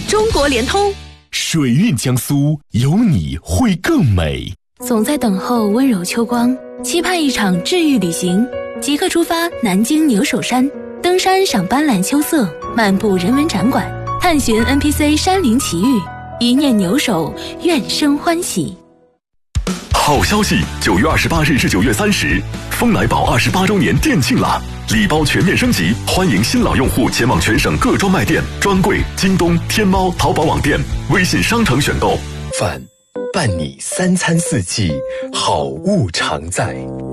中国联通。 水韵江苏，有你会更美。 总在等候温柔秋光，期盼一场治愈旅行。即刻出发南京牛首山，登山赏斑斓秋色，漫步人文展馆，探寻 NPC 山林奇遇，一念牛首，愿生欢喜。 好消息！9月28日至9月30，丰来宝28周年店庆啦！礼包全面升级，欢迎新老用户前往全省各专卖店、专柜、京东、天猫、淘宝网店、微信商城选购。 饭伴你3餐4季，好物常在。